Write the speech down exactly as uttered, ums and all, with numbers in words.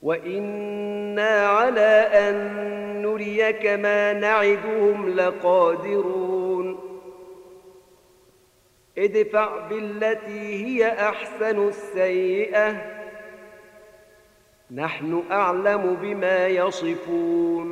وإنا على أن نريك ما نعدهم لقادرون ادفع بالتي هي أحسن السيئة نحن أعلم بما يصفون